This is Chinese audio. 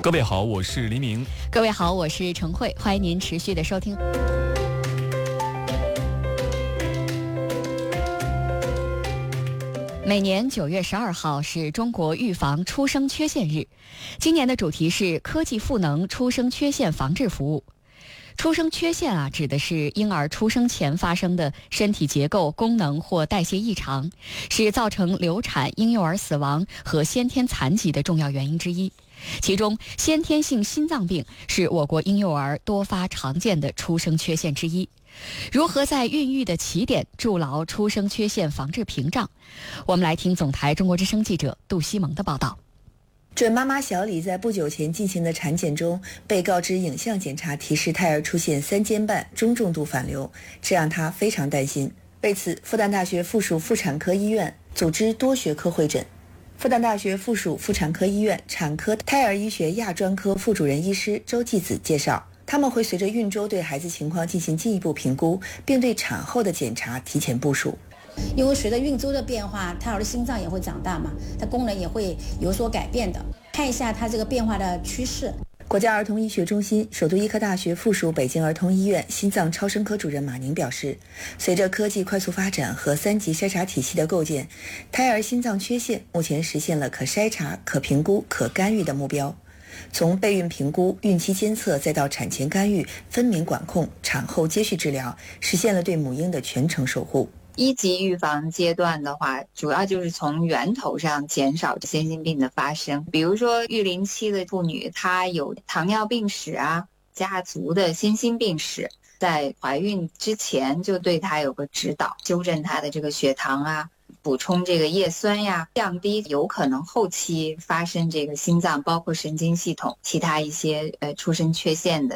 各位好，我是黎明。 各位好，我是程慧，欢迎您持续的收听。每年9月12号是中国预防出生缺陷日，今年的主题是科技赋能出生缺陷防治服务。出生缺陷指的是婴儿出生前发生的身体结构、功能或代谢异常，是造成流产、婴幼儿死亡和先天残疾的重要原因之一。其中，先天性心脏病是我国婴幼儿多发常见的出生缺陷之一。如何在孕育的起点筑牢出生缺陷防治屏障？我们来听总台中国之声记者杜西蒙的报道。 准妈妈小李在不久前进行的产检中，被告知影像检查提示胎儿出现3尖瓣中重度反流，这让她非常担心。为此，复旦大学附属妇产科医院组织多学科会诊。复旦大学附属妇产科医院产科胎儿医学亚专科副主任医师周继子介绍，他们会随着孕周对孩子情况进行进一步评估，并对产后的检查提前部署。 因为随着孕周的变化，胎儿的心脏也会长大嘛，它功能也会有所改变的。看一下它这个变化的趋势。 国家儿童医学中心、首都医科大学附属北京儿童医院心脏超声科主任马宁表示，随着科技快速发展和3级筛查体系的构建，胎儿心脏缺陷目前实现了可筛查、可评估、可干预的目标。从备孕评估、孕期监测，再到产前干预、分娩管控、产后接续治疗，实现了对母婴的全程守护。 1级预防阶段的话，主要就是从源头上减少先心病的发生。比如说育龄期的妇女，她有糖尿病史家族的先心病史，在怀孕之前就对她有个指导，纠正她的这个血糖补充这个叶酸降低有可能后期发生这个心脏包括神经系统其他一些出生缺陷的